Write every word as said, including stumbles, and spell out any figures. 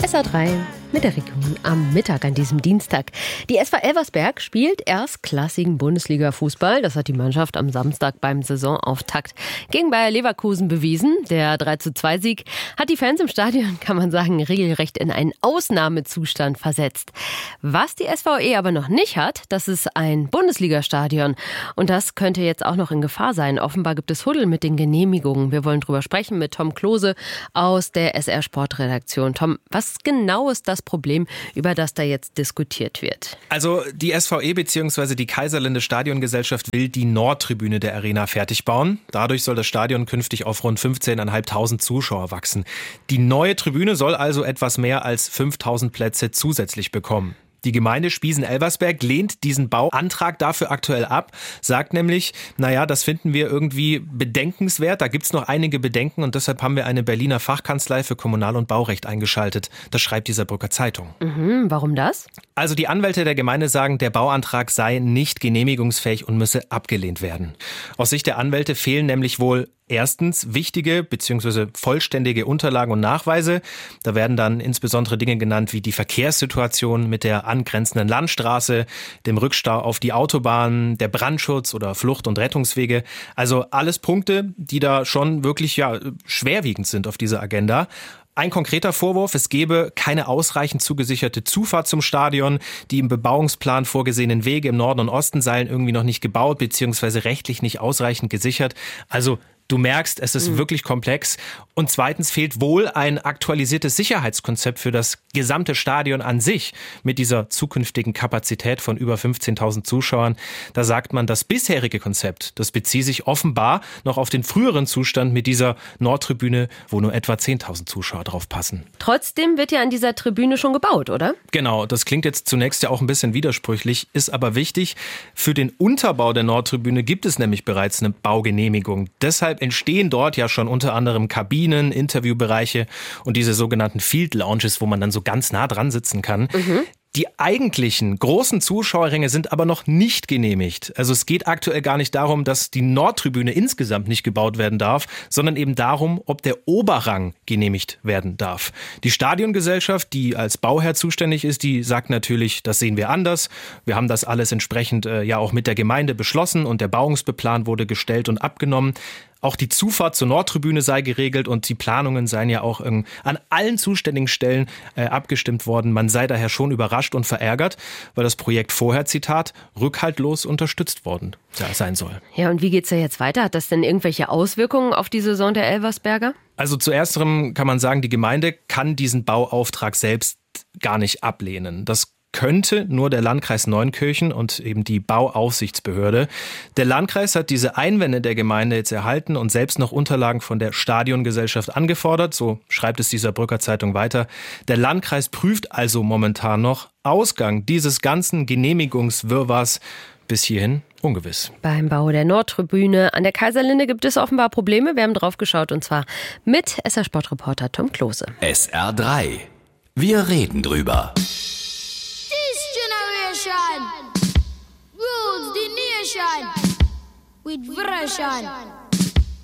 S R drei mit der Region am Mittag an diesem Dienstag. Die S V Elversberg spielt erstklassigen Bundesliga-Fußball. Das hat die Mannschaft am Samstag beim Saisonauftakt gegen Bayer Leverkusen bewiesen. Der drei zu zwei Sieg hat die Fans im Stadion, kann man sagen, regelrecht in einen Ausnahmezustand versetzt. Was die S V E aber noch nicht hat, das ist ein Bundesliga-Stadion. Und das könnte jetzt auch noch in Gefahr sein. Offenbar gibt es Huddel mit den Genehmigungen. Wir wollen drüber sprechen mit Tom Klose aus der S R-Sportredaktion. Tom, was genau ist das Problem, über das da jetzt diskutiert wird? Also die S V E bzw. die Kaiserlinde Stadiongesellschaft will die Nordtribüne der Arena fertig bauen. Dadurch soll das Stadion künftig auf rund fünfzehntausendfünfhundert Zuschauer wachsen. Die neue Tribüne soll also etwas mehr als fünftausend Plätze zusätzlich bekommen. Die Gemeinde Spiesen-Elversberg lehnt diesen Bauantrag dafür aktuell ab, sagt nämlich, naja, das finden wir irgendwie bedenkenswert, da gibt's noch einige Bedenken und deshalb haben wir eine Berliner Fachkanzlei für Kommunal- und Baurecht eingeschaltet. Das schreibt die Saarbrücker Zeitung. Mhm, warum das? Also die Anwälte der Gemeinde sagen, der Bauantrag sei nicht genehmigungsfähig und müsse abgelehnt werden. Aus Sicht der Anwälte fehlen nämlich wohl erstens wichtige bzw. vollständige Unterlagen und Nachweise. Da werden dann insbesondere Dinge genannt wie die Verkehrssituation mit der angrenzenden Landstraße, dem Rückstau auf die Autobahn, der Brandschutz oder Flucht- und Rettungswege. Also alles Punkte, die da schon wirklich ja schwerwiegend sind auf dieser Agenda. Ein konkreter Vorwurf, es gebe keine ausreichend zugesicherte Zufahrt zum Stadion. Die im Bebauungsplan vorgesehenen Wege im Norden und Osten seien irgendwie noch nicht gebaut bzw. rechtlich nicht ausreichend gesichert. Also du merkst, es ist mhm. wirklich komplex. Und zweitens fehlt wohl ein aktualisiertes Sicherheitskonzept für das gesamte Stadion an sich mit dieser zukünftigen Kapazität von über fünfzehntausend Zuschauern. Da sagt man, das bisherige Konzept, das bezieht sich offenbar noch auf den früheren Zustand mit dieser Nordtribüne, wo nur etwa zehntausend Zuschauer drauf passen. Trotzdem wird ja an dieser Tribüne schon gebaut, oder? Genau, das klingt jetzt zunächst ja auch ein bisschen widersprüchlich, ist aber wichtig. Für den Unterbau der Nordtribüne gibt es nämlich bereits eine Baugenehmigung. Deshalb entstehen dort ja schon unter anderem Kabinen, Interviewbereiche und diese sogenannten Field Lounges, wo man dann so ganz nah dran sitzen kann. Mhm. Die eigentlichen großen Zuschauerränge sind aber noch nicht genehmigt. Also es geht aktuell gar nicht darum, dass die Nordtribüne insgesamt nicht gebaut werden darf, sondern eben darum, ob der Oberrang genehmigt werden darf. Die Stadiongesellschaft, die als Bauherr zuständig ist, die sagt natürlich, das sehen wir anders. Wir haben das alles entsprechend äh, ja auch mit der Gemeinde beschlossen und der Bauungsplan wurde gestellt und abgenommen. Auch die Zufahrt zur Nordtribüne sei geregelt und die Planungen seien ja auch ähm, an allen zuständigen Stellen äh, abgestimmt worden. Man sei daher schon überrascht und verärgert, weil das Projekt vorher, Zitat, rückhaltlos unterstützt worden sein soll. Ja, und wie geht's da jetzt weiter? Hat das denn irgendwelche Auswirkungen auf die Saison der Elversberger? Also zu ersterem kann man sagen, die Gemeinde kann diesen Bauauftrag selbst gar nicht ablehnen. Das könnte nur der Landkreis Neunkirchen und eben die Bauaufsichtsbehörde. Der Landkreis hat diese Einwände der Gemeinde jetzt erhalten und selbst noch Unterlagen von der Stadiongesellschaft angefordert. So schreibt es die Saarbrücker Zeitung weiter. Der Landkreis prüft also momentan noch. Ausgang dieses ganzen Genehmigungswirrwarrs bis hierhin ungewiss. Beim Bau der Nordtribüne an der Kaiserlinde gibt es offenbar Probleme. Wir haben drauf geschaut und zwar mit S R-Sportreporter Tom Klose. S R drei. Wir reden drüber. Rules the nation with version.